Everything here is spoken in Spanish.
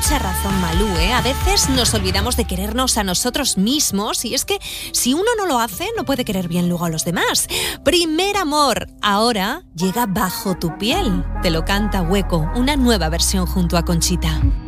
mucha razón, Malú, ¿eh? A veces nos olvidamos de querernos a nosotros mismos y es que si uno no lo hace, no puede querer bien luego a los demás. Primer amor, ahora llega Bajo tu piel. Te lo canta Hueco, una nueva versión junto a Conchita.